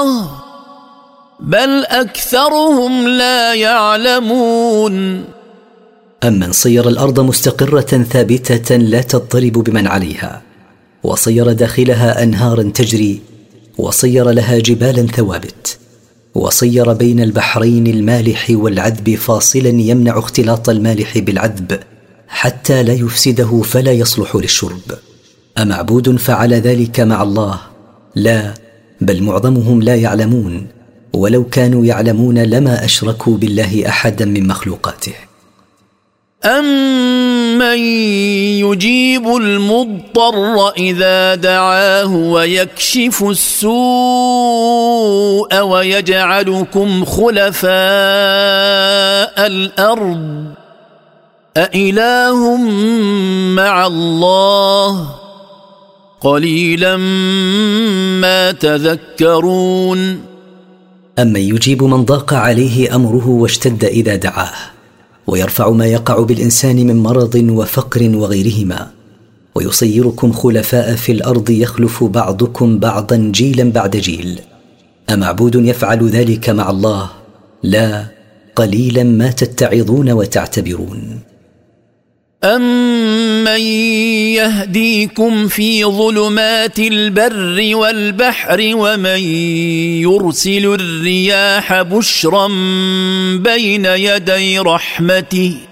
بل أكثرهم لا يعلمون. أمن صير الأرض مستقرة ثابتة لا تضطرب بمن عليها، وصير داخلها أنهارا تجري، وصير لها جبالا ثوابت، وصير بين البحرين المالح والعذب فاصلا يمنع اختلاط المالح بالعذب حتى لا يفسده فلا يصلح للشرب. أمعبود فعل ذلك مع الله؟ لا، بل معظمهم لا يعلمون، ولو كانوا يعلمون لما أشركوا بالله أحدا من مخلوقاته. أمن يجيب المضطر إذا دعاه ويكشف السوء ويجعلكم خلفاء الأرض أإله مع الله قليلا ما تذكرون. أمن يجيب من ضاق عليه أمره واشتد إذا دعاه، ويرفع ما يقع بالإنسان من مرض وفقر وغيرهما، ويصيركم خلفاء في الأرض يخلف بعضكم بعضا جيلا بعد جيل. أمعبود يفعل ذلك مع الله؟ لا، قليلا ما تتعظون وتعتبرون. أمن يهديكم في ظلمات البر والبحر ومن يرسل الرياح بشرا بين يدي رحمته